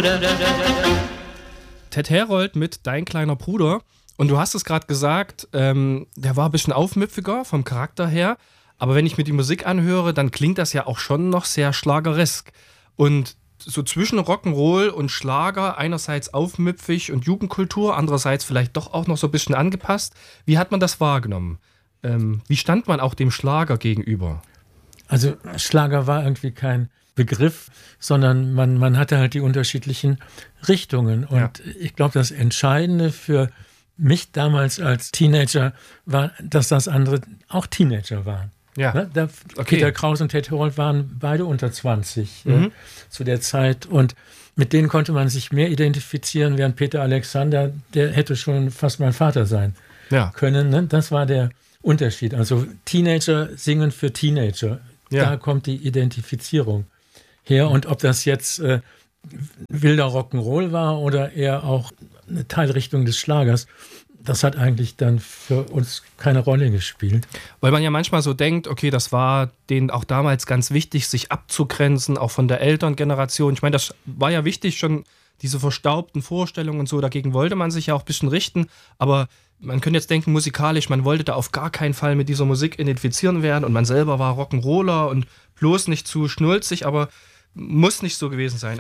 Ted Herold mit Dein kleiner Bruder. Und du hast es gerade gesagt, der war ein bisschen aufmüpfiger vom Charakter her. Aber wenn ich mir die Musik anhöre, dann klingt das ja auch schon noch sehr schlageresk. Und so zwischen Rock'n'Roll und Schlager, einerseits aufmüpfig und Jugendkultur, andererseits vielleicht doch auch noch so ein bisschen angepasst. Wie hat man das wahrgenommen? Wie stand man auch dem Schlager gegenüber? Also Schlager war irgendwie kein Begriff, sondern man hatte halt die unterschiedlichen Richtungen. Und ich glaube, das Entscheidende für mich damals als Teenager war, dass das andere auch Teenager waren. Ja. Ne? Peter Kraus und Ted Herold waren beide unter 20 zu der Zeit. Und mit denen konnte man sich mehr identifizieren, während Peter Alexander, der hätte schon fast mein Vater sein können. Ne? Das war der Unterschied. Also Teenager singen für Teenager. Da kommt die Identifizierung her. Und ob das jetzt wilder Rock'n'Roll war oder eher auch eine Teilrichtung des Schlagers, das hat eigentlich dann für uns keine Rolle gespielt. Weil man ja manchmal so denkt, okay, das war denen auch damals ganz wichtig, sich abzugrenzen, auch von der Elterngeneration. Ich meine, das war ja wichtig, schon diese verstaubten Vorstellungen und so, dagegen wollte man sich ja auch ein bisschen richten, aber man könnte jetzt denken, musikalisch, man wollte da auf gar keinen Fall mit dieser Musik identifizieren werden und man selber war Rock'n'Roller und bloß nicht zu schnulzig, aber muss nicht so gewesen sein.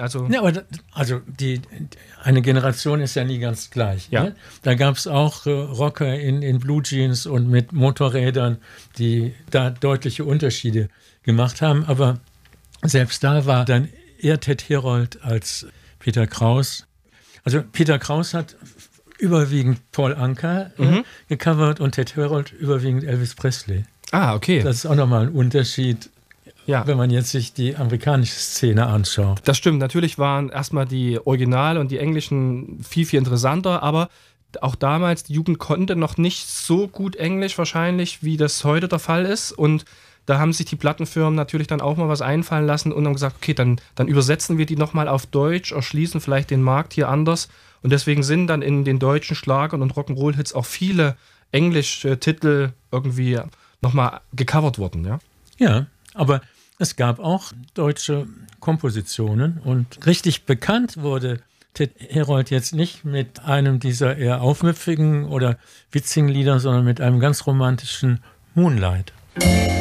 Eine Generation ist ja nie ganz gleich. Ja. Ne? Da gab es auch Rocker in Blue Jeans und mit Motorrädern, die da deutliche Unterschiede gemacht haben. Aber selbst da war dann eher Ted Herold als Peter Kraus. Also Peter Kraus hat überwiegend Paul Anka gecovert und Ted Herold überwiegend Elvis Presley. Ah, okay. Das ist auch nochmal ein Unterschied. Ja. Wenn man jetzt sich die amerikanische Szene anschaut. Das stimmt, natürlich waren erstmal die Original- und die Englischen viel, viel interessanter, aber auch damals, die Jugend konnte noch nicht so gut Englisch wahrscheinlich, wie das heute der Fall ist, und da haben sich die Plattenfirmen natürlich dann auch mal was einfallen lassen und haben gesagt, okay, dann übersetzen wir die nochmal auf Deutsch, erschließen vielleicht den Markt hier anders, und deswegen sind dann in den deutschen Schlagern und Rock'n'Roll-Hits auch viele englische Titel irgendwie nochmal gecovert worden, ja? Ja, aber es gab auch deutsche Kompositionen und richtig bekannt wurde Ted Herold jetzt nicht mit einem dieser eher aufmüpfigen oder witzigen Lieder, sondern mit einem ganz romantischen Moonlight.